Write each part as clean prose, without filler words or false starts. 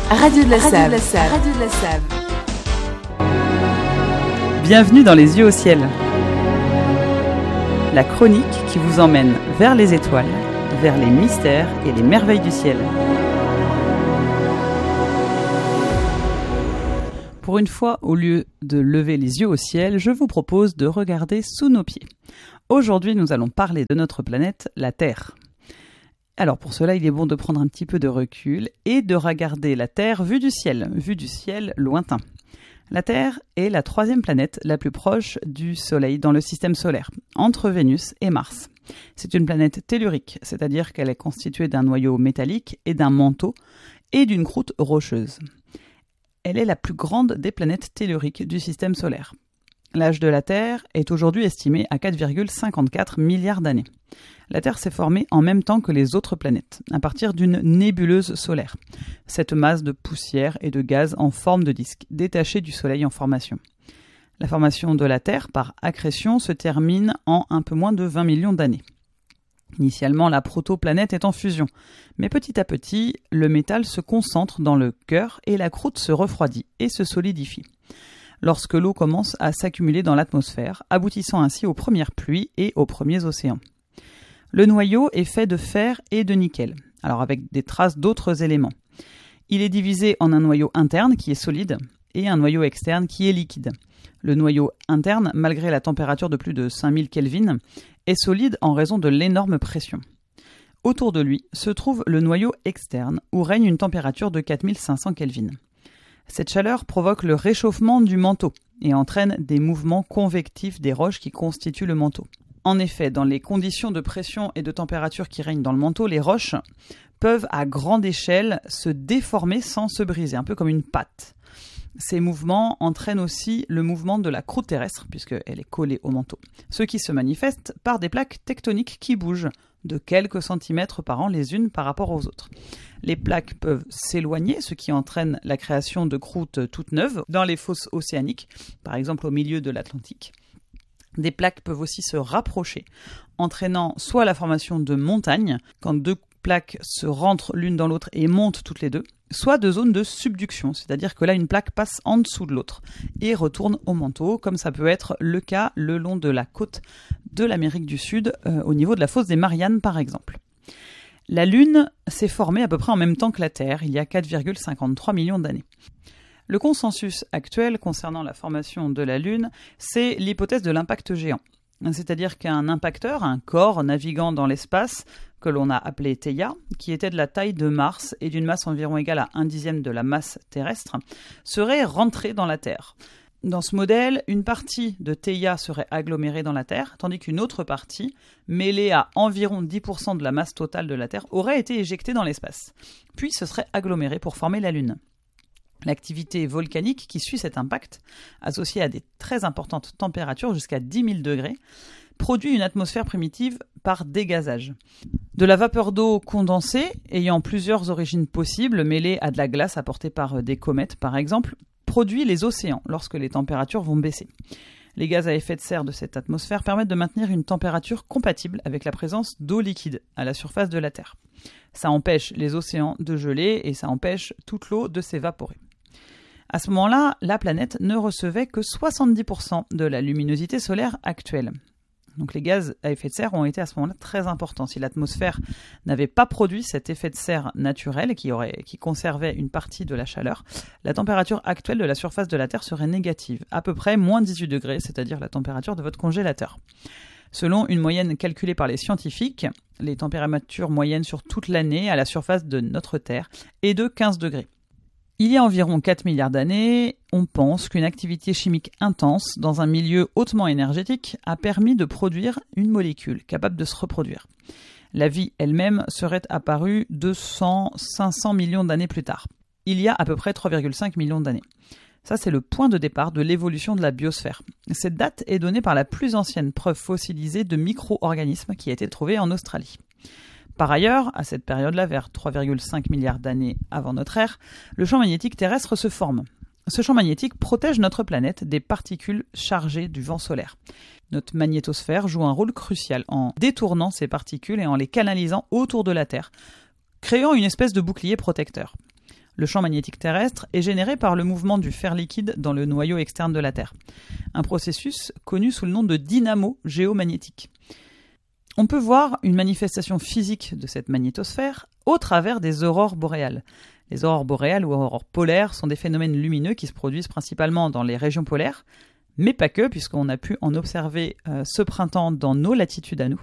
Radio de la Save. Radio de la Save. Bienvenue dans Les Yeux au ciel. La chronique qui vous emmène vers les étoiles, vers les mystères et les merveilles du ciel. Pour une fois, au lieu de lever les yeux au ciel, je vous propose de regarder sous nos pieds. Aujourd'hui, nous allons parler de notre planète, la Terre. Alors pour cela, il est bon de prendre un petit peu de recul et de regarder la Terre vue du ciel lointain. La Terre est la 3e planète la plus proche du Soleil dans le système solaire, entre Vénus et Mars. C'est une planète tellurique, c'est-à-dire qu'elle est constituée d'un noyau métallique et d'un manteau et d'une croûte rocheuse. Elle est la plus grande des planètes telluriques du système solaire. L'âge de la Terre est aujourd'hui estimé à 4,54 milliards d'années. La Terre s'est formée en même temps que les autres planètes, à partir d'une nébuleuse solaire, cette masse de poussière et de gaz en forme de disque, détachée du Soleil en formation. La formation de la Terre par accrétion se termine en un peu moins de 20 millions d'années. Initialement, la protoplanète est en fusion, mais petit à petit, le métal se concentre dans le cœur et la croûte se refroidit et se solidifie, lorsque l'eau commence à s'accumuler dans l'atmosphère, aboutissant ainsi aux premières pluies et aux premiers océans. Le noyau est fait de fer et de nickel, alors avec des traces d'autres éléments. Il est divisé en un noyau interne qui est solide et un noyau externe qui est liquide. Le noyau interne, malgré la température de plus de 5000 Kelvin, est solide en raison de l'énorme pression. Autour de lui se trouve le noyau externe où règne une température de 4500 Kelvin. Cette chaleur provoque le réchauffement du manteau et entraîne des mouvements convectifs des roches qui constituent le manteau. En effet, dans les conditions de pression et de température qui règnent dans le manteau, les roches peuvent à grande échelle se déformer sans se briser, un peu comme une pâte. Ces mouvements entraînent aussi le mouvement de la croûte terrestre, puisqu'elle est collée au manteau, ce qui se manifeste par des plaques tectoniques qui bougent de quelques centimètres par an les unes par rapport aux autres. Les plaques peuvent s'éloigner, ce qui entraîne la création de croûtes toutes neuves dans les fosses océaniques, par exemple au milieu de l'Atlantique. Des plaques peuvent aussi se rapprocher, entraînant soit la formation de montagnes, quand deux plaques se rentrent l'une dans l'autre et montent toutes les deux, soit de zones de subduction, c'est-à-dire que là une plaque passe en dessous de l'autre et retourne au manteau, comme ça peut être le cas le long de la côte de l'Amérique du Sud, au niveau de la fosse des Mariannes par exemple. La Lune s'est formée à peu près en même temps que la Terre, il y a 4,53 millions d'années. Le consensus actuel concernant la formation de la Lune, c'est l'hypothèse de l'impact géant. C'est-à-dire qu'un impacteur, un corps naviguant dans l'espace, que l'on a appelé Theia, qui était de la taille de Mars et d'une masse environ égale à 1/10 de la masse terrestre, serait rentré dans la Terre. Dans ce modèle, une partie de Theia serait agglomérée dans la Terre, tandis qu'une autre partie, mêlée à environ 10% de la masse totale de la Terre, aurait été éjectée dans l'espace, puis se serait agglomérée pour former la Lune. L'activité volcanique qui suit cet impact, associée à des très importantes températures jusqu'à 10 000 degrés, produit une atmosphère primitive par dégazage. De la vapeur d'eau condensée, ayant plusieurs origines possibles, mêlée à de la glace apportée par des comètes par exemple, produit les océans lorsque les températures vont baisser. Les gaz à effet de serre de cette atmosphère permettent de maintenir une température compatible avec la présence d'eau liquide à la surface de la Terre. Ça empêche les océans de geler et ça empêche toute l'eau de s'évaporer. À ce moment-là, la planète ne recevait que 70% de la luminosité solaire actuelle. Donc les gaz à effet de serre ont été à ce moment-là très importants. Si l'atmosphère n'avait pas produit cet effet de serre naturel qui conservait une partie de la chaleur, la température actuelle de la surface de la Terre serait négative, à peu près moins 18 degrés, c'est-à-dire la température de votre congélateur. Selon une moyenne calculée par les scientifiques, les températures moyennes sur toute l'année à la surface de notre Terre est de 15 degrés. Il y a environ 4 milliards d'années, on pense qu'une activité chimique intense dans un milieu hautement énergétique a permis de produire une molécule capable de se reproduire. La vie elle-même serait apparue 200-500 millions d'années plus tard. Il y a à peu près 3,5 millions d'années. Ça, c'est le point de départ de l'évolution de la biosphère. Cette date est donnée par la plus ancienne preuve fossilisée de micro-organismes qui a été trouvée en Australie. Par ailleurs, à cette période-là, vers 3,5 milliards d'années avant notre ère, le champ magnétique terrestre se forme. Ce champ magnétique protège notre planète des particules chargées du vent solaire. Notre magnétosphère joue un rôle crucial en détournant ces particules et en les canalisant autour de la Terre, créant une espèce de bouclier protecteur. Le champ magnétique terrestre est généré par le mouvement du fer liquide dans le noyau externe de la Terre, un processus connu sous le nom de dynamo géomagnétique. On peut voir une manifestation physique de cette magnétosphère au travers des aurores boréales. Les aurores boréales ou aurores polaires sont des phénomènes lumineux qui se produisent principalement dans les régions polaires, mais pas que, puisqu'on a pu en observer ce printemps dans nos latitudes à nous.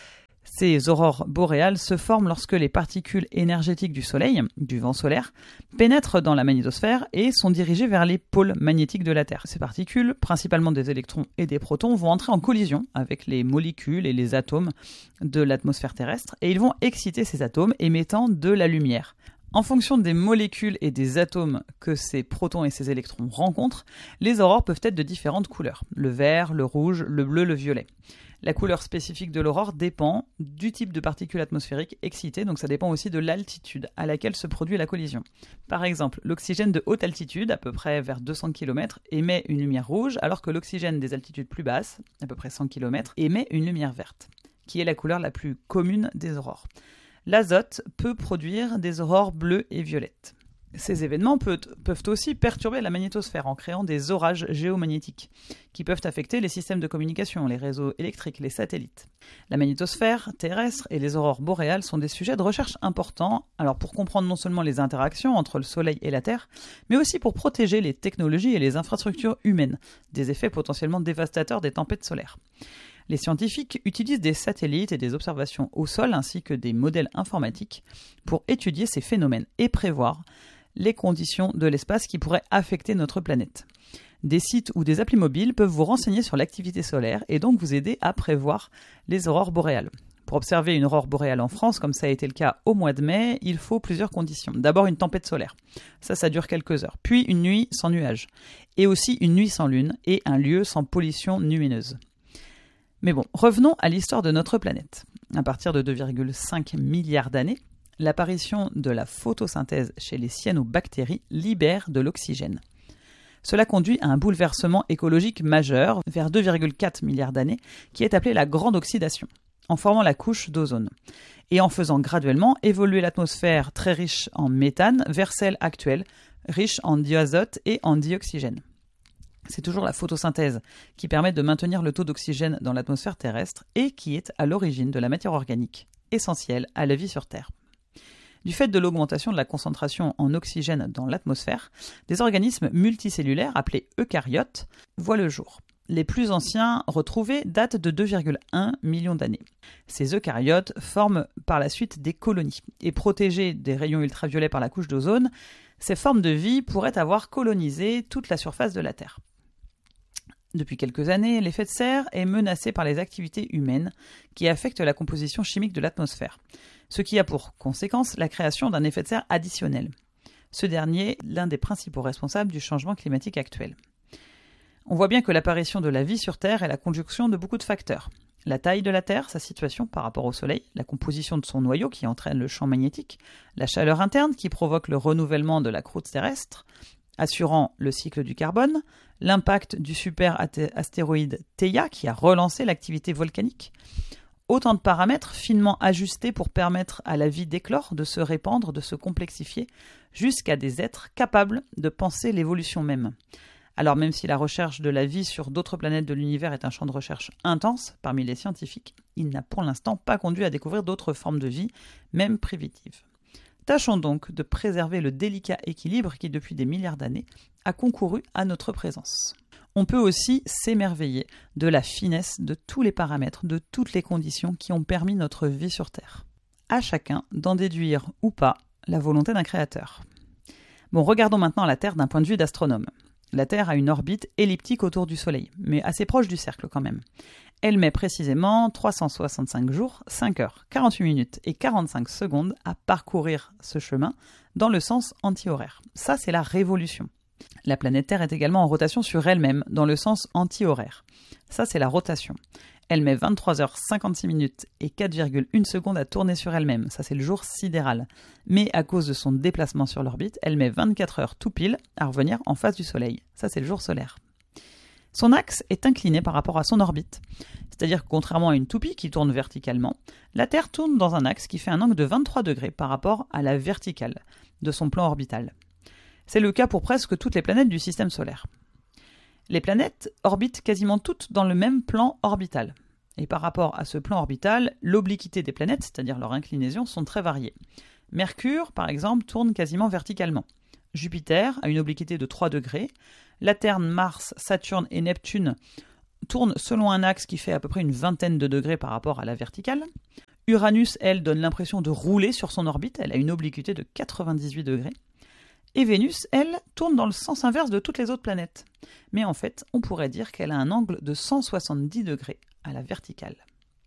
Ces aurores boréales se forment lorsque les particules énergétiques du Soleil, du vent solaire, pénètrent dans la magnétosphère et sont dirigées vers les pôles magnétiques de la Terre. Ces particules, principalement des électrons et des protons, vont entrer en collision avec les molécules et les atomes de l'atmosphère terrestre et ils vont exciter ces atomes émettant de la lumière. En fonction des molécules et des atomes que ces protons et ces électrons rencontrent, les aurores peuvent être de différentes couleurs. Le vert, le rouge, le bleu, le violet. La couleur spécifique de l'aurore dépend du type de particules atmosphériques excitées, donc ça dépend aussi de l'altitude à laquelle se produit la collision. Par exemple, l'oxygène de haute altitude, à peu près vers 200 km, émet une lumière rouge, alors que l'oxygène des altitudes plus basses, à peu près 100 km, émet une lumière verte, qui est la couleur la plus commune des aurores. L'azote peut produire des aurores bleues et violettes. Ces événements peuvent aussi perturber la magnétosphère en créant des orages géomagnétiques qui peuvent affecter les systèmes de communication, les réseaux électriques, les satellites. La magnétosphère terrestre et les aurores boréales sont des sujets de recherche importants, alors pour comprendre non seulement les interactions entre le Soleil et la Terre, mais aussi pour protéger les technologies et les infrastructures humaines des effets potentiellement dévastateurs des tempêtes solaires. Les scientifiques utilisent des satellites et des observations au sol ainsi que des modèles informatiques pour étudier ces phénomènes et prévoir les conditions de l'espace qui pourraient affecter notre planète. Des sites ou des applis mobiles peuvent vous renseigner sur l'activité solaire et donc vous aider à prévoir les aurores boréales. Pour observer une aurore boréale en France, comme ça a été le cas au mois de mai, il faut plusieurs conditions. D'abord une tempête solaire, ça dure quelques heures. Puis une nuit sans nuages, et aussi une nuit sans lune et un lieu sans pollution lumineuse. Mais bon, revenons à l'histoire de notre planète. À partir de 2,5 milliards d'années, l'apparition de la photosynthèse chez les cyanobactéries libère de l'oxygène. Cela conduit à un bouleversement écologique majeur vers 2,4 milliards d'années qui est appelé la grande oxydation, en formant la couche d'ozone et en faisant graduellement évoluer l'atmosphère très riche en méthane vers celle actuelle, riche en diazote et en dioxygène. C'est toujours la photosynthèse qui permet de maintenir le taux d'oxygène dans l'atmosphère terrestre et qui est à l'origine de la matière organique, essentielle à la vie sur Terre. Du fait de l'augmentation de la concentration en oxygène dans l'atmosphère, des organismes multicellulaires appelés eucaryotes voient le jour. Les plus anciens retrouvés datent de 2,1 millions d'années. Ces eucaryotes forment par la suite des colonies et protégés des rayons ultraviolets par la couche d'ozone, ces formes de vie pourraient avoir colonisé toute la surface de la Terre. Depuis quelques années, l'effet de serre est menacé par les activités humaines qui affectent la composition chimique de l'atmosphère, ce qui a pour conséquence la création d'un effet de serre additionnel. Ce dernier est l'un des principaux responsables du changement climatique actuel. On voit bien que l'apparition de la vie sur Terre est la conjonction de beaucoup de facteurs. La taille de la Terre, sa situation par rapport au Soleil, la composition de son noyau qui entraîne le champ magnétique, la chaleur interne qui provoque le renouvellement de la croûte terrestre, assurant le cycle du carbone, l'impact du super-astéroïde Theia qui a relancé l'activité volcanique. Autant de paramètres finement ajustés pour permettre à la vie d'éclore, de se répandre, de se complexifier, jusqu'à des êtres capables de penser l'évolution même. Alors même si la recherche de la vie sur d'autres planètes de l'univers est un champ de recherche intense parmi les scientifiques, il n'a pour l'instant pas conduit à découvrir d'autres formes de vie, même primitives. Tâchons donc de préserver le délicat équilibre qui, depuis des milliards d'années, a concouru à notre présence. On peut aussi s'émerveiller de la finesse de tous les paramètres, de toutes les conditions qui ont permis notre vie sur Terre. À chacun d'en déduire ou pas la volonté d'un créateur. Bon, regardons maintenant la Terre d'un point de vue d'astronome. La Terre a une orbite elliptique autour du Soleil, mais assez proche du cercle quand même. Elle met précisément 365 jours, 5 heures, 48 minutes et 45 secondes à parcourir ce chemin dans le sens anti-horaire. Ça, c'est la révolution. La planète Terre est également en rotation sur elle-même dans le sens anti-horaire. Ça, c'est la rotation. Elle met 23 heures 56 minutes et 4,1 secondes à tourner sur elle-même. Ça, c'est le jour sidéral. Mais à cause de son déplacement sur l'orbite, elle met 24 heures tout pile à revenir en face du Soleil. Ça, c'est le jour solaire. Son axe est incliné par rapport à son orbite. C'est-à-dire que contrairement à une toupie qui tourne verticalement, la Terre tourne dans un axe qui fait un angle de 23 degrés par rapport à la verticale de son plan orbital. C'est le cas pour presque toutes les planètes du système solaire. Les planètes orbitent quasiment toutes dans le même plan orbital. Et par rapport à ce plan orbital, l'obliquité des planètes, c'est-à-dire leur inclinaison, sont très variées. Mercure, par exemple, tourne quasiment verticalement. Jupiter a une obliquité de 3 degrés. Laterne, Mars, Saturne et Neptune tournent selon un axe qui fait à peu près une vingtaine de degrés par rapport à la verticale. Uranus, elle, donne l'impression de rouler sur son orbite. Elle a une obliquité de 98 degrés. Et Vénus, elle, tourne dans le sens inverse de toutes les autres planètes. Mais en fait, on pourrait dire qu'elle a un angle de 170 degrés à la verticale.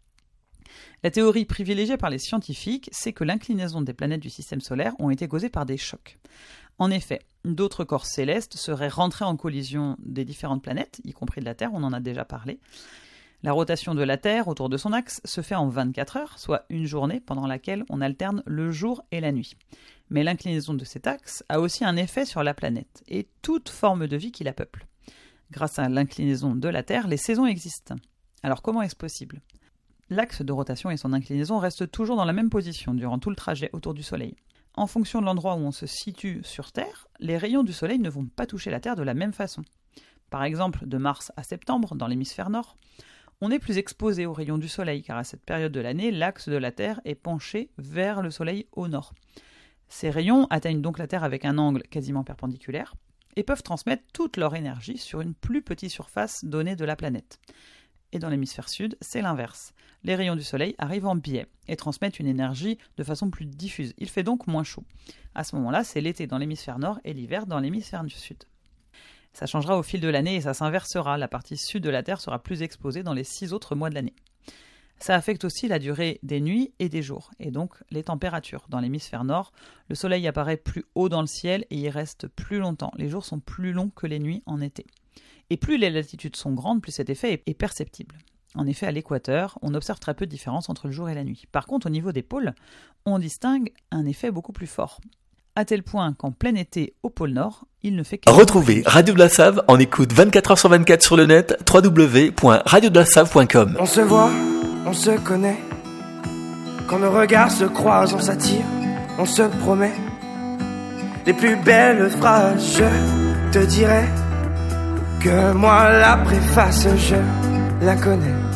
La théorie privilégiée par les scientifiques, c'est que l'inclinaison des planètes du système solaire ont été causées par des chocs. En effet, d'autres corps célestes seraient rentrés en collision des différentes planètes, y compris de la Terre, on en a déjà parlé. La rotation de la Terre autour de son axe se fait en 24 heures, soit une journée pendant laquelle on alterne le jour et la nuit. Mais l'inclinaison de cet axe a aussi un effet sur la planète et toute forme de vie qui la peuple. Grâce à l'inclinaison de la Terre, les saisons existent. Alors comment est-ce possible ? L'axe de rotation et son inclinaison restent toujours dans la même position durant tout le trajet autour du Soleil. En fonction de l'endroit où on se situe sur Terre, les rayons du Soleil ne vont pas toucher la Terre de la même façon. Par exemple, de mars à septembre, dans l'hémisphère nord, on est plus exposé aux rayons du Soleil, car à cette période de l'année, l'axe de la Terre est penché vers le Soleil au nord. Ces rayons atteignent donc la Terre avec un angle quasiment perpendiculaire et peuvent transmettre toute leur énergie sur une plus petite surface donnée de la planète. Et dans l'hémisphère sud, c'est l'inverse. Les rayons du Soleil arrivent en biais et transmettent une énergie de façon plus diffuse. Il fait donc moins chaud. À ce moment-là, c'est l'été dans l'hémisphère nord et l'hiver dans l'hémisphère sud. Ça changera au fil de l'année et ça s'inversera. La partie sud de la Terre sera plus exposée dans les 6 autres mois de l'année. Ça affecte aussi la durée des nuits et des jours, et donc les températures. Dans l'hémisphère nord, le Soleil apparaît plus haut dans le ciel et y reste plus longtemps. Les jours sont plus longs que les nuits en été. Et plus les latitudes sont grandes, plus cet effet est perceptible. En effet, à l'équateur, on observe très peu de différence entre le jour et la nuit. Par contre, au niveau des pôles, on distingue un effet beaucoup plus fort. À tel point qu'en plein été au pôle Nord, il ne fait qu'un... Retrouvez Radio de la Save en écoute 24h/24 sur le net, www.radiodelasave.com. On se voit, on se connaît. Quand nos regards se croisent, on s'attire, on se promet. Les plus belles phrases, je te dirai que moi la préface, je la connais.